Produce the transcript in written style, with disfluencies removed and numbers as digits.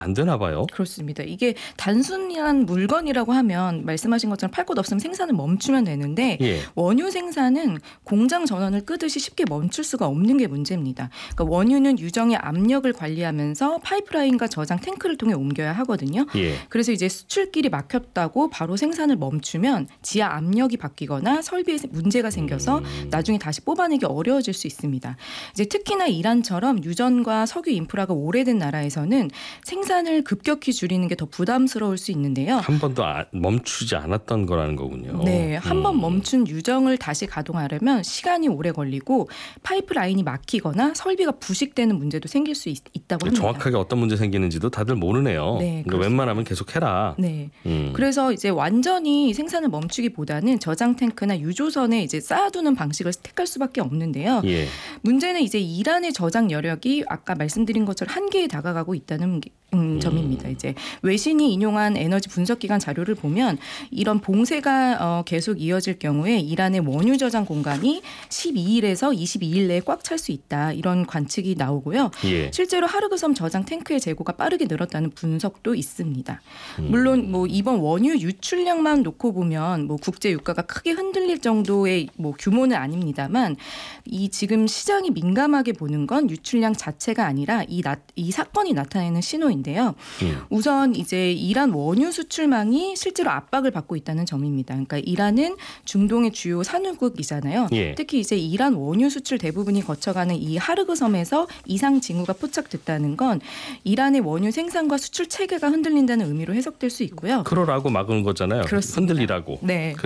안 되나 봐요. 그렇습니다. 이게 단순한 물건이라고 하면 말씀하신 것처럼 팔 곳 없으면 생산을 멈추면 되는데 예. 원유 생산은 공장 전원을 끄듯이 쉽게 멈출 수가 없는 게 문제입니다. 그러니까 원유는 유정의 압력을 관리하면서 파이프라인과 저장 탱크를 통해 옮겨야 하거든요. 예. 그래서 이제 수출길이 막혔다고 바로 생산을 멈추면 지하 압력이 바뀌거나 설비에 문제가 생겨서 나중에 다시 뽑아내기 어려워질 수 있습니다. 이제 특히나 이란처럼 유전과 석유 인프라가 오래된 나라에서는 생산을 급격히 줄이는 게 더 부담스러울 수 있는데요. 한 번도 멈추지 않았던 거라는 거군요. 네, 한 번 멈춘 유정을 다시 가동하려면 시간이 오래 걸리고 파이프라인이 막히거나 설비가 부식되는 문제도 생길 수 있다고 합니다. 정확하게 어떤 문제 생기는지도 다들 모르네요. 네, 그러니까 웬만하면 계속해라. 네. 그래서 이제 완전히 생산을 멈추기보다는 저장 탱크나 유조선에 이제 쌓아두는 방식을 택할 수밖에 없는데요. 예. 문제는 이제 이란의 저장 여력이 아까 말씀드린 것처럼 한계에 다가가고 있다는 점입니다. 이제 외신이 인용한 에너지 분석기관 자료를 보면 이런 봉쇄가 계속 이어질 경우에 이란의 원유 저장 공간이 12일에서 22일 내에 꽉 찰 수 있다. 이런 관측이 나오고요. 예. 실제로 하르그섬 저장 탱크의 재고가 빠르게 늘었다는 분석도 있습니다. 물론 뭐 이번 원유 유출량만 놓고 보면 뭐 국제 유가가 크게 흔들릴 정도의 뭐 규모는 아닙니다만 이 지금 시장이 민감하게 보는 건 유출량 자체가 아니라 이 사건이 나타내는 신호인데요. 우선 이제 이란 원유 수출망이 실제로 압박을 받고 있다는 점입니다. 그러니까 이란은 중동의 주요 산유국이잖아요. 예. 특히 이제 이란 원유 수출 대부분이 거쳐가는 이 하르그섬에서 이상 징후가 포착됐다는 건 이란의 원유 생산과 수출 체계가 흔들린다는 의미로 해석될 수 있고요. 그러라고 막은 거잖아요. 그렇습니다. 흔들리라고. 네.